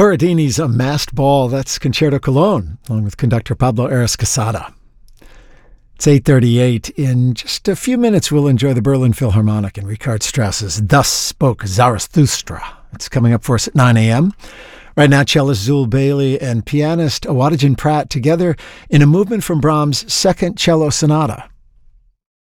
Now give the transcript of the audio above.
Corradini's A Masked Ball. That's Concerto Cologne, along with conductor Pablo Arascasada. It's 8:38. In just a few minutes, we'll enjoy the Berlin Philharmonic and Richard Strauss's Thus Spoke Zarathustra. It's coming up for us at 9 a.m. Right now, cellist Zul Bailey and pianist Awadijin Pratt together in a movement from Brahms' Second Cello Sonata.